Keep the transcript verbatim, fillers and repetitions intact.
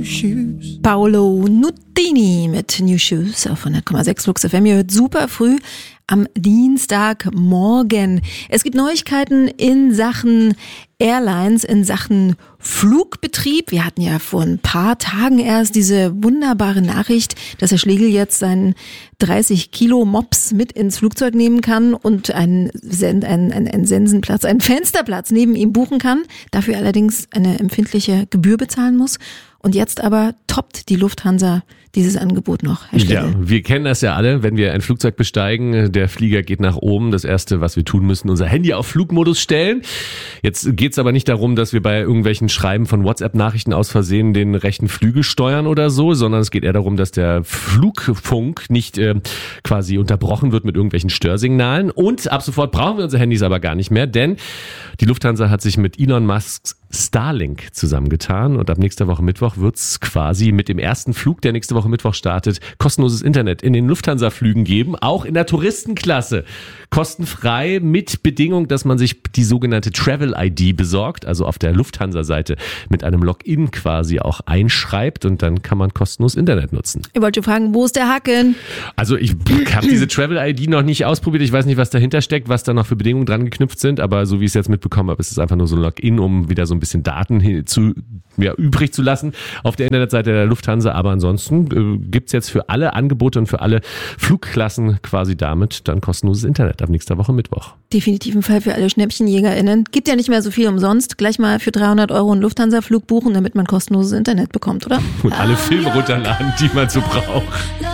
shoes. Paolo Nutini mit New Shoes auf hundert Komma sechs Flux F M. Ihr hört super früh am Dienstagmorgen. Es gibt Neuigkeiten in Sachen Airlines, in Sachen Flugbetrieb. Wir hatten ja vor ein paar Tagen erst diese wunderbare Nachricht, dass Herr Schlegel jetzt seinen dreißig Kilo Mops mit ins Flugzeug nehmen kann und einen, einen, einen, einen Sensenplatz, einen Fensterplatz neben ihm buchen kann, dafür allerdings eine empfindliche Gebühr bezahlen muss. Und jetzt aber toppt die Lufthansa dieses Angebot noch, Herr Schlegel. Ja, wir kennen das ja alle, wenn wir ein Flugzeug besteigen, der Flieger geht nach oben. Das Erste, was wir tun müssen, unser Handy auf Flugmodus stellen. Jetzt geht's aber nicht darum, dass wir bei irgendwelchen Schreiben von WhatsApp-Nachrichten aus Versehen den rechten Flügel steuern oder so, sondern es geht eher darum, dass der Flugfunk nicht äh, quasi unterbrochen wird mit irgendwelchen Störsignalen. Und ab sofort brauchen wir unsere Handys aber gar nicht mehr, denn die Lufthansa hat sich mit Elon Musks Starlink zusammengetan und ab nächster Woche Mittwoch wird's quasi mit dem ersten Flug, der nächste Woche Mittwoch startet, kostenloses Internet in den Lufthansa-Flügen geben, auch in der Touristenklasse. Kostenfrei mit Bedingung, dass man sich die sogenannte Travel-I D besorgt, also auf der Lufthansa-Seite mit einem Login quasi auch einschreibt und dann kann man kostenlos Internet nutzen. Ich wollte fragen, wo ist der Haken? Also ich habe diese Travel-I D noch nicht ausprobiert, ich weiß nicht, was dahinter steckt, was da noch für Bedingungen dran geknüpft sind, aber so wie ich es jetzt mitbekommen habe, ist es einfach nur so ein Login, um wieder so ein bisschen Daten zu, ja, übrig zu lassen auf der Internetseite der Lufthansa, aber ansonsten äh, gibt's jetzt für alle Angebote und für alle Flugklassen quasi damit dann kostenloses Internet ab nächster Woche Mittwoch. Definitiv ein Fall für alle SchnäppchenjägerInnen. Gibt ja nicht mehr so viel umsonst. Gleich mal für dreihundert Euro einen Lufthansa-Flug buchen, damit man kostenloses Internet bekommt, oder? Und alle Filme runterladen, die man so braucht.